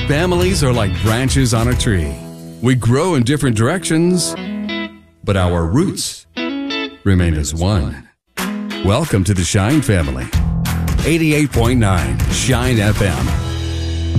Families are like branches on a tree. We grow in different directions, but our roots remain as one. Welcome to the Shine family. 88.9 Shine FM.